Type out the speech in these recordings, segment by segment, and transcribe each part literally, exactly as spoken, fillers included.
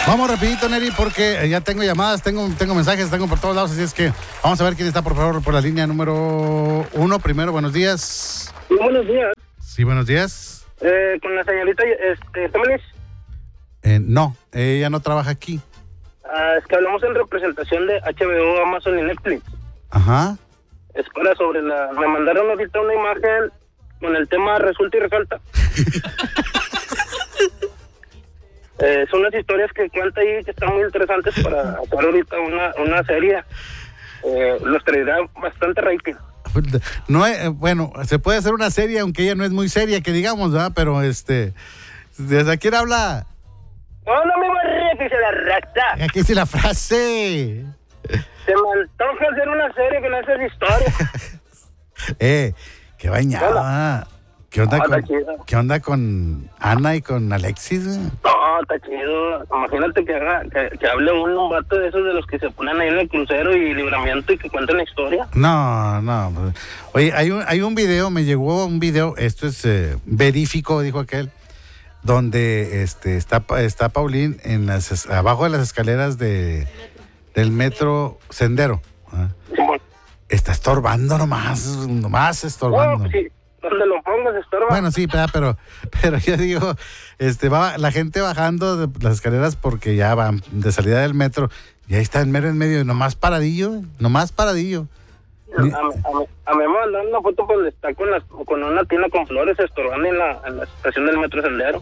Vamos rapidito, Neri, porque ya tengo llamadas, tengo, tengo mensajes, tengo por todos lados, así es que vamos a ver quién está, por favor, por la línea número uno. Primero, buenos días. Sí, buenos días. Sí, buenos días. Eh, con la señorita, este, ¿Tómenes? Eh, no, ella no trabaja aquí. Ah, es que hablamos en representación de H B O, Amazon y Netflix. Ajá. Es para sobre la... Me mandaron ahorita una imagen con el tema resulta y resalta. eh, son unas historias que cuenta ahí que están muy interesantes para hacer ahorita una, una serie. Eh, los traerá bastante rating. No, eh, bueno, se puede hacer una serie, aunque ella no es muy seria, que digamos, ¿verdad? Pero este, ¿desde quién habla? No, no me barré, que se la rata. Aquí dice la frase. Se me antoja hacer una serie con esas historias. eh, qué bañada. ¿Qué onda, no, con, ¿Qué onda con Ana y con Alexis? Güey? No, está chido. Imagínate que, haga, que, que hable un, un vato de esos de los que se ponen ahí en el crucero y libramiento y que cuenten la historia. No, no. Oye, hay un, hay un video, me llegó un video, esto es eh, verífico, dijo aquel, donde este está, está Paulín en las, abajo de las escaleras de, del metro Sendero. ¿eh? Sí, bueno. Está estorbando nomás, nomás estorbando. No, sí. Donde lo pongas estorba. Bueno, sí, pero, pero yo digo, este, va la gente bajando de las escaleras porque ya van de salida del metro y ahí está el mero en medio, nomás paradillo, nomás paradillo. A, a, a, a mí me mandaron una foto donde está con, las, con una tina con flores estorbando en la, en la estación del metro Sendero.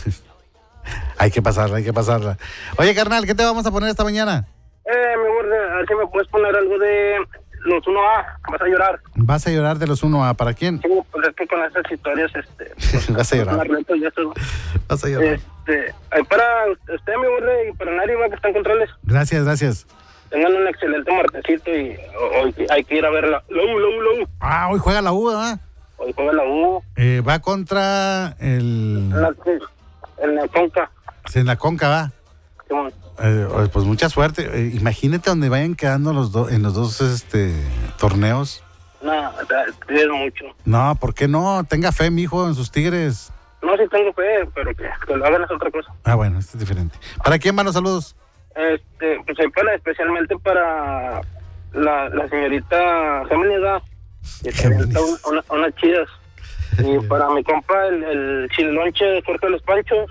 Hay que pasarla, hay que pasarla. Oye, carnal, ¿qué te vamos a poner esta mañana? Eh, mi amor, a ver si me puedes poner algo de los uno A, vas a llorar. Vas a llorar de los uno A, ¿para quién? Sí, pues es que con esas historias, este... Pues, vas a llorar. Y eso, vas a llorar. Este, para usted, mi amor, y para nadie más que está en controles. Gracias, gracias. Tengan un excelente martesito y hoy hay que ir a ver la, la U, la U, la U. Ah, hoy juega la U, ¿verdad? Hoy juega la U. Eh, va contra el... En la, en la Conca. En la Conca, va. Sí, bueno. Eh, pues mucha suerte. Eh, imagínate donde vayan quedando los dos en los dos este torneos. No, es mucho. No, ¿por qué no? Tenga fe, mijo, en sus Tigres. No, sí tengo fe, pero que, que lo hagan es otra cosa. Ah, bueno, esto es diferente. ¿Para quién van los saludos? Este, pues hay para, especialmente para la, la señorita Géminis, ¿verdad? Que también está un, una, unas chidas. Y para mi compa, el, el chilonche de Jorge de los Panchos.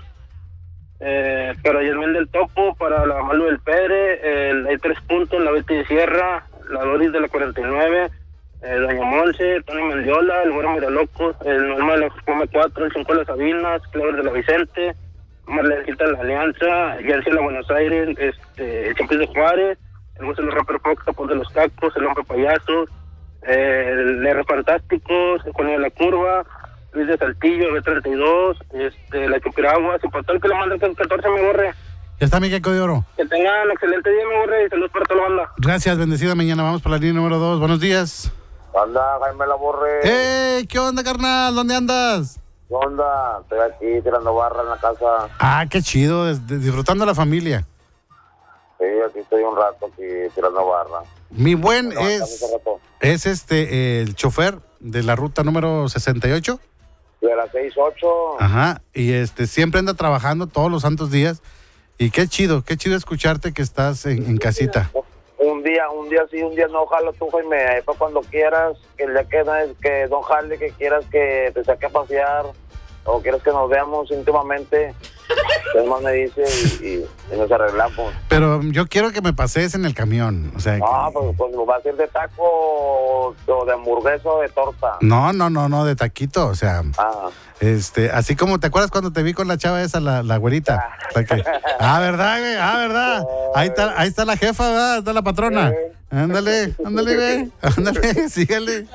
Eh, para Yasmín del Topo, para la Malu del Pedre, el Hay Tres Puntos, la Betty de Sierra, la Doris de la cuarenta y nueve, eh, Doña Monse, Tony Mendiola, el Güero Miralocos, el Norma de la Fuma cuatro, el Cinco de las Sabinas, Clever de la Vicente, Marlencita de la Alianza, Yancy de la Buenos Aires, este, el Champis de Juárez, el Gusto de los Rapper Fox, Tapón de los Tacos, el Hombre Payasos, eh, el R Fantásticos, el Juanillo de la Curva, Luis de Saltillo, B treinta y dos, este, la Chupiragua, sin faltar que le manden el catorce, mi borre. Ya está mi queco de oro. Que tengan un excelente día, mi borre, y saludos para toda la banda. Gracias, bendecida mañana. Vamos por la línea número dos. Buenos días. Anda, Jaime la Borre. ¡Ey! ¿Qué onda, carnal? ¿Dónde andas? ¿Qué onda? Estoy aquí tirando barra en la casa. Ah, qué chido, des- des- disfrutando la familia. Sí, aquí estoy un rato aquí tirando barra. Mi buen Bueno, hace es, rato. es este el chofer de la ruta número sesenta y ocho. De las seis ocho. Ajá, y este siempre anda trabajando todos los santos días. Y qué chido, qué chido escucharte que estás en, en casita. Un día, un día sí, un día no, jala tú, Jaime. Ahí para cuando quieras, que el día que, que don jale, que quieras que te saque a pasear, o quieras que nos veamos íntimamente, además me dice y, y, y nos arreglamos. Pero yo quiero que me pasees en el camión. O sea, No, pues, pues va a ser de taco o, o de hamburguesa o de torta. no, no, no, no, de taquito. O sea, Ah. este, así como te acuerdas cuando te vi con la chava esa, la, la güerita. La que- ah, ¿verdad, güey? Ah, ¿verdad? Ahí está, ahí está la jefa, ¿verdad? Ahí está la patrona. Ándale, ándale, güey. Ándale, sígale.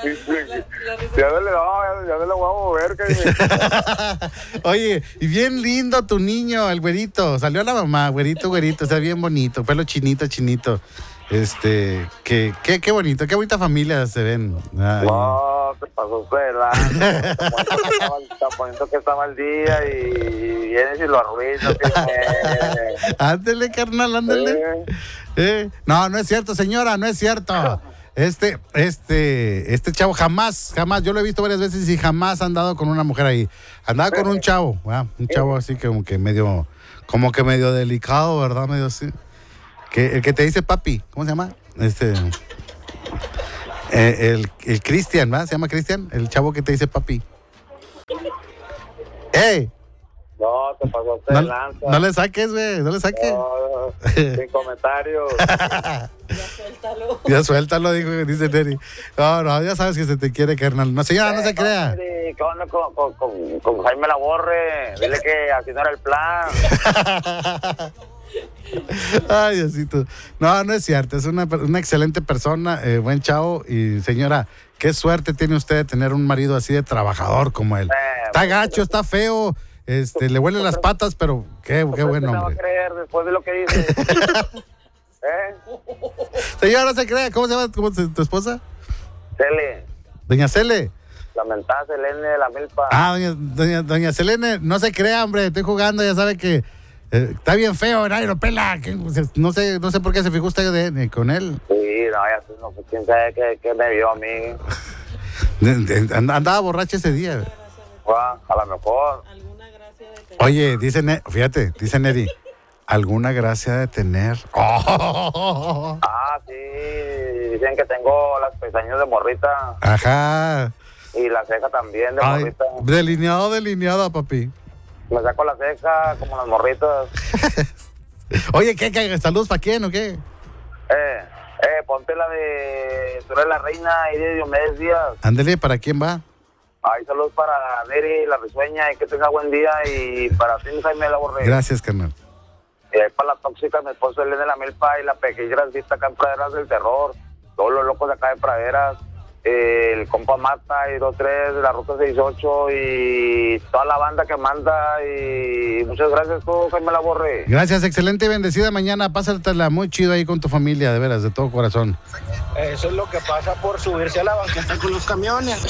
Ya no le, no, ya no le voy a mover, que Oye, y bien lindo tu niño, el güerito. Salió la mamá, güerito, güerito, está bien bonito, pelo chinito, chinito. Este, que, qué, qué bonito, qué bonita familia se ven. Ay. No, te pasó ¿verdad? Está poniendo que está mal día y vienes y lo arruinas. Ándale, carnal, ándale. Eh. Eh, No, no es cierto, señora, no es cierto. Este, este, este chavo jamás, jamás, yo lo he visto varias veces y jamás ha andado con una mujer ahí. Andaba con un chavo, ¿verdad? Un chavo así como que medio, como que medio delicado, ¿verdad? Medio así. Que, el que te dice papi, ¿cómo se llama? Este, eh, el, el Cristian, ¿verdad? ¿Se llama Cristian? El chavo que te dice papi. ¡Ey! No, te pasaste No, de lanza. no le saques, güey, no le saques. No, sin comentarios. Ya suéltalo. Ya suéltalo, dijo, dice Neri. No, no, ya sabes que se te quiere, carnal. No, señora, no se crea. ¿Qué onda con, con, con, con Jaime Laborre? Dile que así no era el plan. Ay, Diosito. No, no es cierto. Es una, una excelente persona, eh, buen chavo. Y señora, qué suerte tiene usted de tener un marido así de trabajador como él. Eh, Está gacho, está feo. Este, le huelen las patas, pero qué, qué buen ¿Qué va a hombre. creer después de lo que dice? ¿Eh? Señora, no se crea. ¿Cómo se llama cómo se- tu esposa? Cele, Doña Cele. lamentada Selene de la Milpa. Ah, doña, doña, doña Selene, no se crea, hombre. Estoy jugando, ya sabe que eh, está bien feo, nadie lo pela. que- no sé, no sé por qué se fijó usted de- de- con él. Sí, no, ya sé, no, pues quién sabe qué, qué me vio a mí. De- de- and- Andaba borracha ese día. Guau, a lo mejor. ¿Alguna gracia de tener? Oye, dice, Ne- fíjate, dice Neri, alguna gracia de tener. Oh, Ah, sí, dicen que tengo las pestañas de morrita ajá. y la ceja también de Ay, morrita. delineado, delineada, papi. Me saco la ceja como las morritas. Oye, ¿qué, qué? ¿Saludos para quién o qué? Eh, eh, ponte la de Tú eres la reina y de Diomedes Díaz. Ándele, ¿para quién va? Ay, saludos para Neri, la risueña, y que tenga buen día. Y para ti, Jaime Laborre. Gracias, carnal. Y ahí para la tóxica, mi esposo Elena de la Milpa y la pequeña Grancita acá en Praderas del Terror. Todos los locos de acá de Praderas. eh, el compa Mata y dos tres de la ruta sesenta y ocho y toda la banda que manda. Y muchas gracias tú, Jaime Laborre. Gracias, excelente y bendecida mañana. Pásatela muy chido ahí con tu familia, de veras, de todo corazón. Eso es lo que pasa por subirse a la banqueta con los camiones.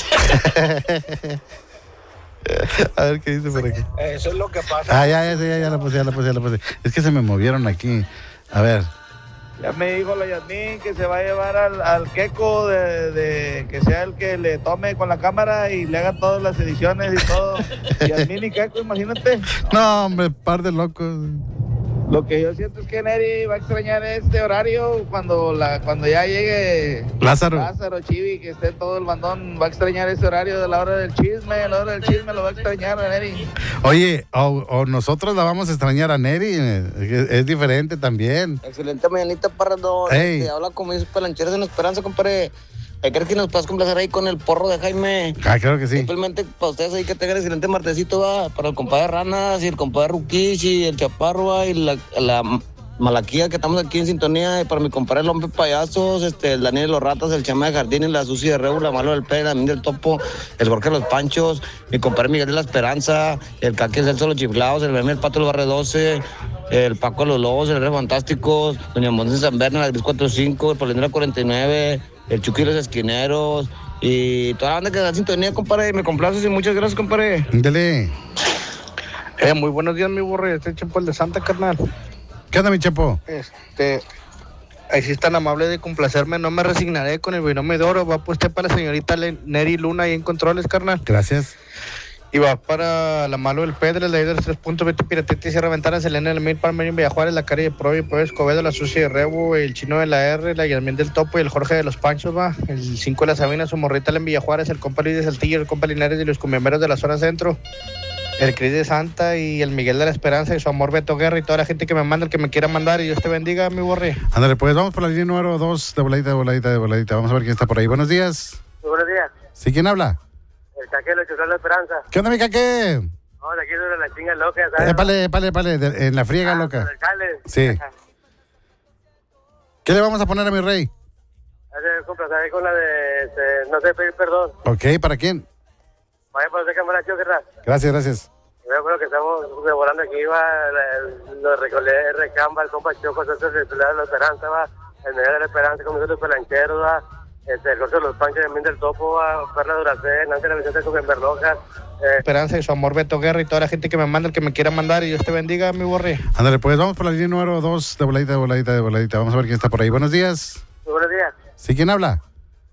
A ver qué dice por aquí. Eso es lo que pasa. Ah, ya, ya, ya, ya la puse, ya la puse, ya la puse. Es que se me movieron aquí. A ver. Ya me dijo la Yasmín que se va a llevar al, al Queco de, de que sea el que le tome con la cámara y le haga todas las ediciones y todo. Yasmín y Queco, imagínate. No, hombre, par de locos. Lo que yo siento es que Neri va a extrañar este horario cuando la cuando ya llegue Lázaro. Lázaro, Chivi, que esté todo el bandón, va a extrañar ese horario de la hora del chisme, la hora del chisme lo va a extrañar Neri. Oye, o, o nosotros la vamos a extrañar a Neri. eh, Es, es diferente también. Excelente mañanita, Parrado. Ey. Este, habla como dice Pelancheros en Esperanza, compadre. ¿Hay crees que nos puedas complacer ahí con el porro de Jaime? Ah, claro que sí. Simplemente para ustedes ahí que tengan excelente martesito, va. Para el compadre Ranas y el compadre Ruquish y el Chaparro, va, y la, la Malaquía que estamos aquí en sintonía. Y para mi compadre el Hombre Payasos, este, el Daniel de los Ratas, el Chama de Jardines, la Susi de Rebu, la Malo del Pérez, la Min del Topo, el Jorge de los Panchos, mi compadre Miguel de la Esperanza, el Caque Celso de los Chiflados, el Meme del Pato del Barrio doce, el Paco de los Lobos, el Rey Fantásticos, Doña Montes San Berna, la Gris cuarenta y cinco, el Polendra cuarenta y nueve, el Chucky y los Esquineros y toda la banda que da sintonía, compadre. Me complaces y muchas gracias, compadre. Dele. Eh, muy buenos días, mi borre. Este Chepo el de Santa, carnal. ¿Qué onda, mi chapo? Este, ahí sí es tan amable de complacerme, no me resignaré con el binomio de oro. Va pues para la señorita Le- Neri Luna ahí en controles, carnal. Gracias. Y va para la Malo del Pedro, la de los tres puntos, Betty Piratete y Sierra Ventana, Selena del Mil, Palmerín, Villajuárez, la Calle de Pro y Pueblo Escobedo, la Sucia de Rebo, el Chino de la R, la Yasmín del Topo y el Jorge de los Panchos, va. El cinco de la Sabina, su morrita en Villajuárez, el compa Luis de Saltillo, el compa Linares y los cumbiamberos de la zona centro. El Cris de Santa y el Miguel de la Esperanza y su amor Beto Guerra y toda la gente que me manda, el que me quiera mandar y Dios te bendiga, mi borre. Ándale, pues vamos por la línea número dos de voladita, de voladita, de voladita. Vamos a ver quién está por ahí. Buenos días. Buenos días. ¿Sí? ¿Quién habla? El caquelo chocó la esperanza. ¿Qué onda, mi caque? Vamos aquí sobre la chinga loca, ¿sabes? Épale, épale, épale, de- en la friega, Ah, loca. con el jale. Sí. ¿Qué le vamos a poner a mi rey? Hace complacer con la de, este, no sé, pedir perdón. Ok, ¿para quién? Vaya por ese cámara, choquerra. Gracias, gracias. Yo me acuerdo que estamos devorando aquí, va, la- los recolé, recamba, el compa Choco, el de la Esperanza, va, el Miguel de la Esperanza, como de Pelancheros, va, este, el Jorge de los Panchos, el Min del Topo, va, Perla Duracén, Ángela Vicente con Berlojas, eh, Esperanza y su amor Beto Guerra y toda la gente que me manda, el que me quiera mandar y Dios te bendiga, mi borre. Ándale, pues vamos por la línea número dos de voladita, de voladita, de voladita. Vamos a ver quién está por ahí. Buenos días. muy buenos días. ¿Sí? ¿Quién habla?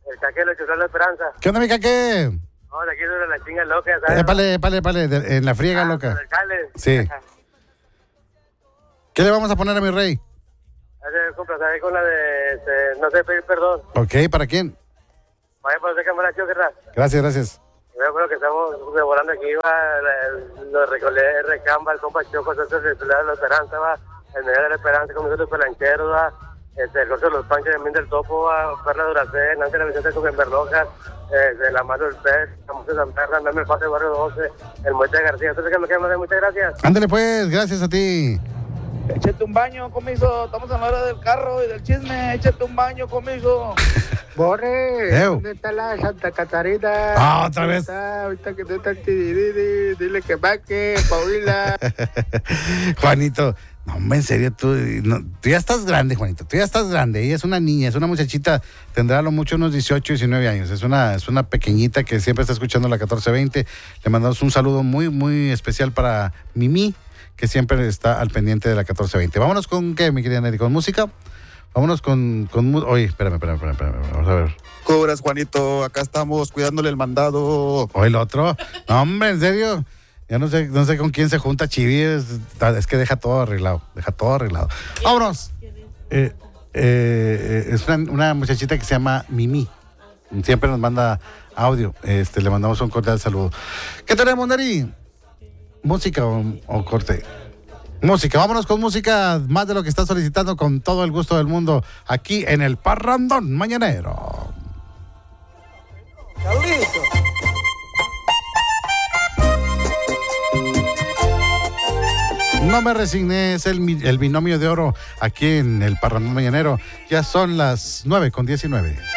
El caque de los churros de la Esperanza. ¿Qué onda, mi caque? No, de aquí de la chinga loca, ¿sabes? Épale, épale, épale, de- en la friega, Ah, loca. del Cales. Sí. ¿Qué le vamos a poner a mi rey? Hace complacer con la de, este, no sé, pedir perdón. Ok, ¿para quién? Vaya por ese cámara, ¿verdad? Gracias, gracias. Yo me acuerdo que estamos devorando aquí, va, la- los recolé, recamba, el compa Choco, el de la Esperanza, va, el medio de la Esperanza, con los pelancheros, va, este, el Jorge de los Panchos, el Min del Topo, va, Perla Duracén, Ángela Vicente con Berlojas, eh, la mano del pez, la música de San Perla, Andame el Pase Barrio doce, el Moite García. Entonces, que me quedan, muchas gracias. Ándale, pues, gracias a ti. Échate un baño, comiso. Estamos a la hora del carro y del chisme. Échate un baño, comiso. Borre, Ew. ¿dónde está la Santa Catarina? Ah, otra ¿Dónde vez. está? Ahorita que no está el tiririri, dile que vaque, Paulina. Juanito, no, hombre, en serio, tú, no, tú ya estás grande, Juanito, tú ya estás grande. Ella es una niña, es una muchachita, tendrá a lo mucho unos dieciocho, diecinueve años. Es una, es una pequeñita que siempre está escuchando la catorce veinte. Le mandamos un saludo muy, muy especial para Mimi, que siempre está al pendiente de la catorce veinte. Vámonos con, ¿qué, mi querida Nelly? ¿Con música? Vámonos con, con mu- oye, espérame, espérame, espérame, espérame, vamos a ver. Cobras, Juanito, acá estamos cuidándole el mandado. O el otro. No, hombre, en serio. Ya no sé, no sé con quién se junta Chivi. Es, es que deja todo arreglado. Deja todo arreglado. Vámonos. Eh, eh, es una, una muchachita que se llama Mimi. Siempre nos manda audio. Este, le mandamos un cordial saludo. ¿Qué tenemos, Neri? ¿Música o, o corte? Música. Vámonos con música. Más de lo que está solicitando, con todo el gusto del mundo. Aquí en el Parrandón Mañanero. No me resigné, es el, mi- el binomio de oro aquí en el Parrandón Mañanero. Ya son las nueve con diecinueve.